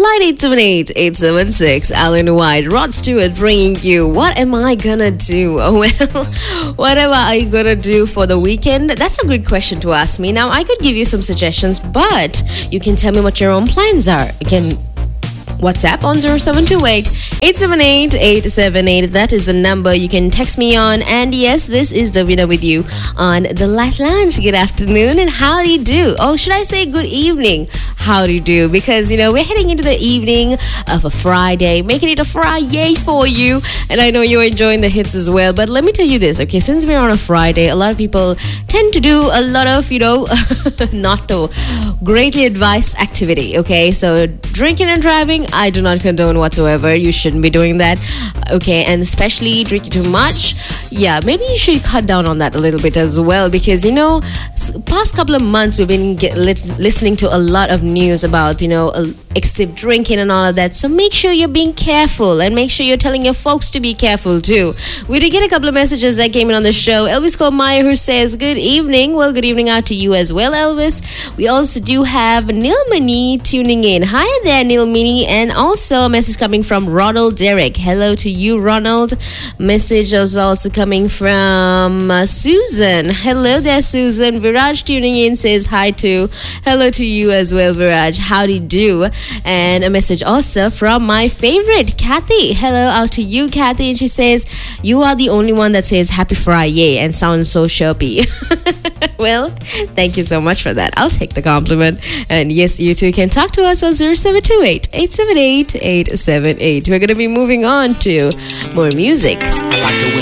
Line 878-876, Alan White, Rod Stewart bringing you What Am I Gonna Do? Oh, well, what am I gonna do for the weekend? That's a good question to ask me. Now, I could give you some suggestions, but you can tell me what your own plans are. You can WhatsApp on 0728-878-878. That is the number you can text me on. And yes, this is the winner with you on the Light Lounge. Good afternoon and how do you do? Oh, should I say good evening? How do you do? Because, we're heading into the evening of a Friday, making it a Friday for you. And I know you're enjoying the hits as well. But let me tell you this, okay? Since we're on a Friday, a lot of people tend to do a lot of, not to greatly advised activity, okay? So drinking and driving, I do not condone whatsoever. You shouldn't be doing that, okay? And especially drinking too much, yeah, maybe you should cut down on that a little bit as well, because past couple of months we've been listening to a lot of news about excessive drinking and all of that. So make sure you're being careful and make sure you're telling your folks to be careful too. We did get a couple of messages that came in on the show. Elvis Kolmaya, who says good evening. Well, good evening out to you as well, Elvis. We also do have Nilmani tuning in. Hi there, Nilmani. And also a message coming from Ronald Derek. Hello to you, Ronald. Message is also coming from Susan. Hello there, Susan. Viraj tuning in says hi to. Hello to you as well, Viraj. How do you do? And a message also from my favorite, Kathy. Hello out to you, Kathy. And she says, you are the only one that says happy Friday and sounds so chirpy. Well, thank you so much for that. I'll take the compliment. And yes, you too can talk to us on 0728-878-878. We're going to be moving on to more music. I like it when